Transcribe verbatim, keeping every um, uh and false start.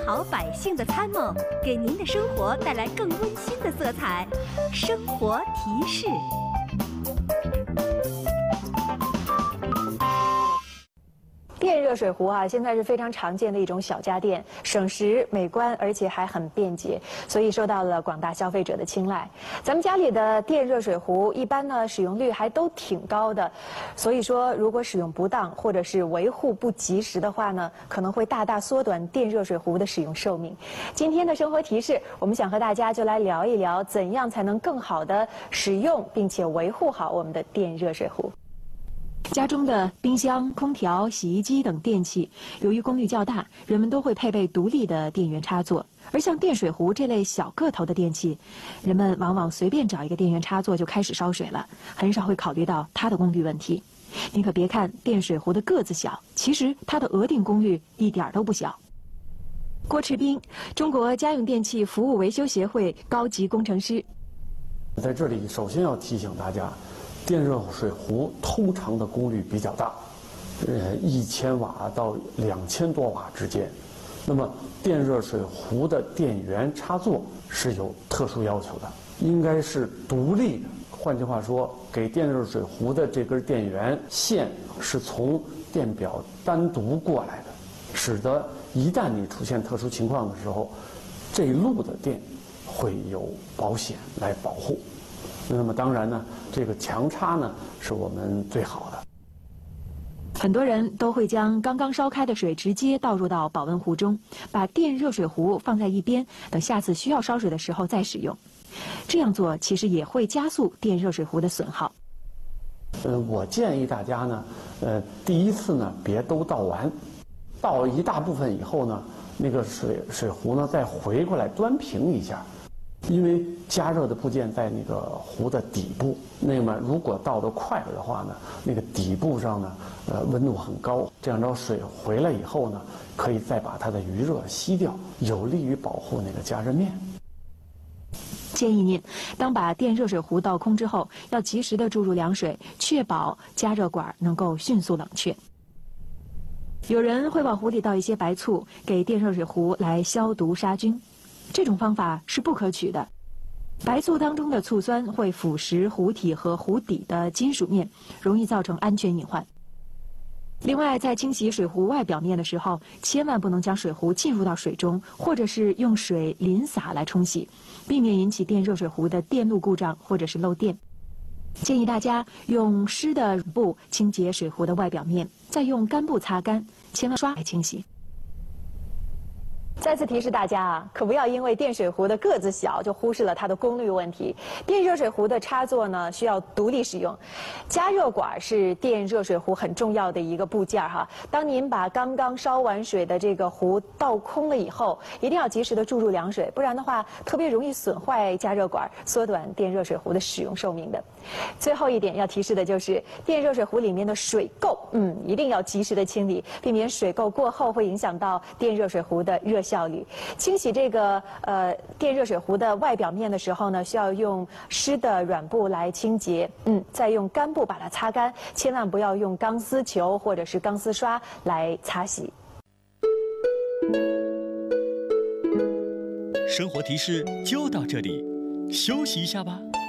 好百姓的参谋，给您的生活带来更温馨的色彩。生活提示。 电热水壶啊，现在是非常常见的一种小家电，省时、美观，而且还很便捷，所以受到了广大消费者的青睐。咱们家里的电热水壶一般呢使用率还都挺高的，所以说如果使用不当或者是维护不及时的话呢，可能会大大缩短电热水壶的使用寿命。今天的生活提示，我们想和大家就来聊一聊，怎样才能更好的使用并且维护好我们的电热水壶。家中的冰箱、空调、洗衣机等电器，由于功率较大，人们都会配备独立的电源插座。而像电水壶这类小个头的电器，人们往往随便找一个电源插座就开始烧水了，很少会考虑到它的功率问题。您可别看电水壶的个子小，其实它的额定功率一点都不小。郭持斌，中国家用电器服务维修协会高级工程师。 在这里，首先要提醒大家。电热水壶通常的功率比较大，呃，一千瓦到两千多瓦之间。那么，电热水壶的电源插座是有特殊要求的，应该是独立的。换句话说，给电热水壶的这根电源线是从电表单独过来的，使得一旦你出现特殊情况的时候，这一路的电会有保险来保护。那么当然呢，这个强插呢是我们最好的。 很多人都会将刚刚烧开的水直接倒入到保温壶中，把电热水壶放在一边，等下次需要烧水的时候再使用。这样做其实也会加速电热水壶的损耗。 呃，我建议大家呢，呃，第一次呢别都倒完，倒一大部分以后呢，那个水水壶呢再回过来端平一下。因为加热的部件在那个壶的底部，那么如果倒得快了的话呢，那个底部上呢，呃，温度很高，这样着水回来以后呢，可以再把它的余热吸掉，有利于保护那个加热面。 建议您，当把电热水壶倒空之后，要及时的注入凉水，确保加热管能够迅速冷却。有人会往壶里倒一些白醋，给电热水壶来消毒杀菌。这种方法是不可取的，白醋当中的醋酸会腐蚀壶体和壶底的金属面，容易造成安全隐患。另外，在清洗水壶外表面的时候，千万不能将水壶浸入到水中，或者是用水淋洒来冲洗，避免引起电热水壶的电路故障或者是漏电。建议大家用湿的布清洁水壶的外表面，再用干布擦干，千万刷来清洗。再次提示大家啊，可不要因为电水壶的个子小就忽视了它的功率问题。电热水壶的插座呢需要独立使用，加热管是电热水壶很重要的一个部件哈。当您把刚刚烧完水的这个壶倒空了以后，一定要及时的注入凉水，不然的话特别容易损坏加热管，缩短电热水壶的使用寿命的。最后一点要提示的就是电热水壶里面的水垢，嗯，一定要及时的清理，避免水垢过后会影响到电热水壶的热效率。清洗这个呃电热水壶的外表面的时候呢，需要用湿的软布来清洁，嗯，再用干布把它擦干，千万不要用钢丝球或者是钢丝刷来擦洗。 生活提示就到这里，休息一下吧。